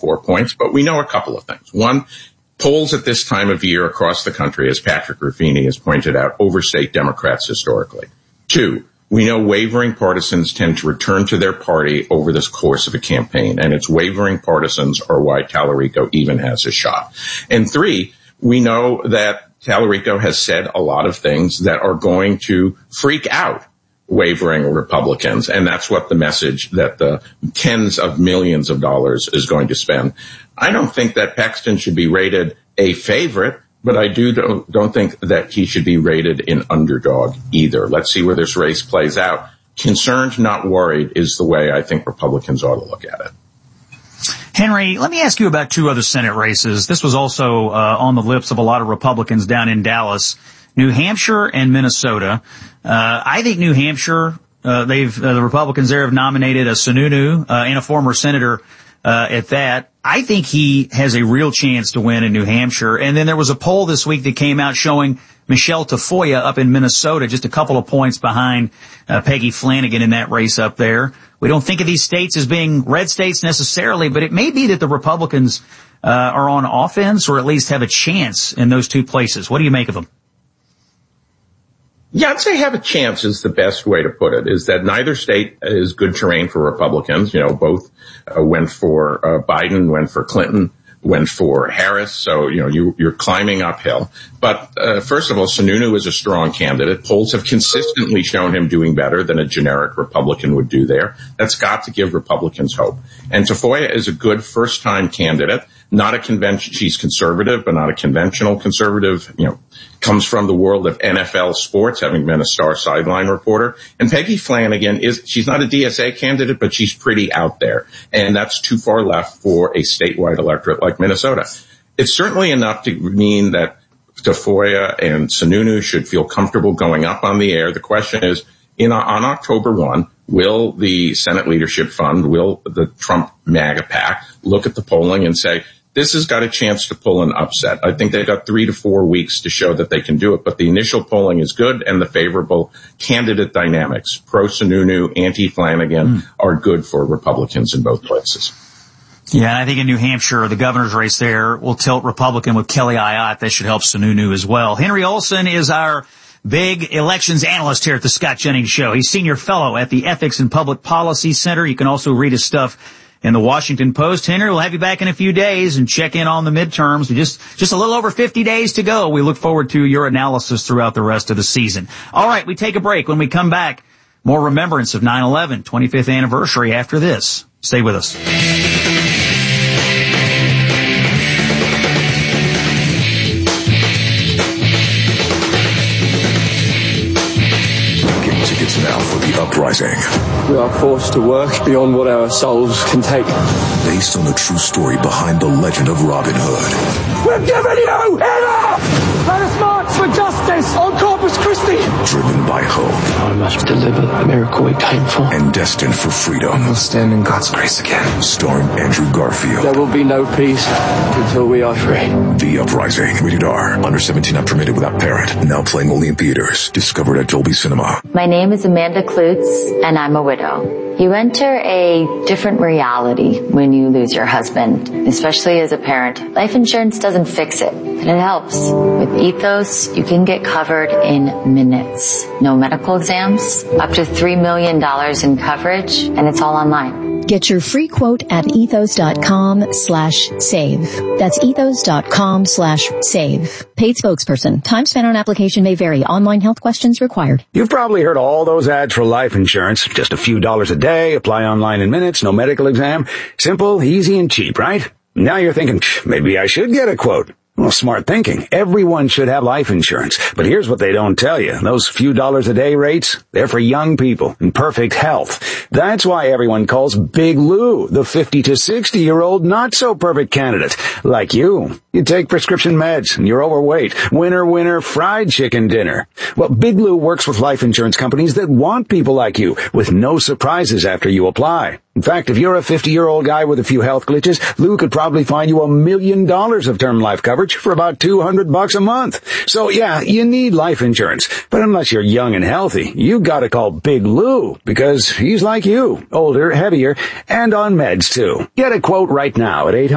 4 points, but we know a couple of things. One, polls at this time of year across the country, as Patrick Ruffini has pointed out, overstate Democrats historically. Two, we know wavering partisans tend to return to their party over the course of a campaign, and it's wavering partisans are why Tallarico even has a shot. And three, we know that Tallarico has said a lot of things that are going to freak out wavering Republicans, and that's what the message that the tens of millions of dollars is going to spend. I don't think that Paxton should be rated a favorite, but I don't think that he should be rated an underdog either. Let's see where this race plays out. Concerned, not worried is the way I think Republicans ought to look at it. Henry, let me ask you about two other Senate races. This was also on the lips of a lot of Republicans down in Dallas, New Hampshire and Minnesota. I think New Hampshire, the Republicans there have nominated a Sununu, and a former senator, at that. I think he has a real chance to win in New Hampshire. And then there was a poll this week that came out showing Michelle Tafoya up in Minnesota, just a couple of points behind Peggy Flanagan in that race up there. We don't think of these states as being red states necessarily, but it may be that the Republicans are on offense or at least have a chance in those two places. What do you make of them? Yeah, I'd say have a chance is the best way to put it, is that neither state is good terrain for Republicans. You know, both went for Biden, went for Clinton, went for Harris. So, you know, you're climbing uphill. But first of all, Sununu is a strong candidate. Polls have consistently shown him doing better than a generic Republican would do there. That's got to give Republicans hope. And Tafoya is a good first-time candidate. Not a convention, she's conservative, but not a conventional conservative, you know, comes from the world of NFL sports, having been a star sideline reporter. And Peggy Flanagan she's not a DSA candidate, but she's pretty out there. And that's too far left for a statewide electorate like Minnesota. It's certainly enough to mean that Tafoya and Sununu should feel comfortable going up on the air. The question is, on October 1, will the Senate Leadership Fund, will the Trump MAGA PAC look at the polling and say, this has got a chance to pull an upset? I think they've got 3 to 4 weeks to show that they can do it, but the initial polling is good and the favorable candidate dynamics, pro-Sununu, anti-Flanagan, are good for Republicans in both places. Yeah, and I think in New Hampshire, the governor's race there will tilt Republican with Kelly Ayotte. That should help Sununu as well. Henry Olsen is our big elections analyst here at the Scott Jennings Show. He's senior fellow at the Ethics and Public Policy Center. You can also read his stuff in the Washington Post. Henry, we'll have you back in a few days and check in on the midterms. Just a little over 50 days to go. We look forward to your analysis throughout the rest of the season. All right, we take a break. When we come back, more remembrance of 9/11, 25th anniversary after this. Stay with us. Tickets now for The Uprising. We are forced to work beyond what our souls can take. Based on the true story behind the legend of Robin Hood. We're giving you enough! Let us march for justice on Corpus Christi! Driven by hope. I must deliver the miracle we came for. And destined for freedom. We'll stand in God's grace again. Starring Andrew Garfield. There will be no peace until we are free. The Uprising. Rated R. Under 17 not permitted without parent. Now playing only in theaters. Discovered at Dolby Cinema. My name is Amanda Klutz, and I'm a widow. You enter a different reality when you lose your husband, especially as a parent. Life insurance doesn't fix it, but it helps. With Ethos, you can get covered in minutes. No medical exams, up to $3 million in coverage, and it's all online. Get your free quote at ethos.com/save. That's ethos.com/save. Paid spokesperson. Time spent on application may vary. Online health questions required. You've probably heard all those ads for life insurance. Just a few dollars a day, apply online in minutes, no medical exam. Simple, easy, and cheap, right? Now you're thinking, maybe I should get a quote. Well, smart thinking. Everyone should have life insurance. But here's what they don't tell you. Those few dollars a day rates, they're for young people in perfect health. That's why everyone calls Big Lou the 50 to 60-year-old not-so-perfect candidate. Like you. You take prescription meds and you're overweight. Winner, winner, fried chicken dinner. Well, Big Lou works with life insurance companies that want people like you with no surprises after you apply. In fact, if you're a 50-year-old guy with a few health glitches, Lou could probably find you $1 million of term life coverage for about $200 a month. So yeah, you need life insurance. But unless you're young and healthy, you gotta call Big Lou because he's like you, older, heavier, and on meds too. Get a quote right now at 800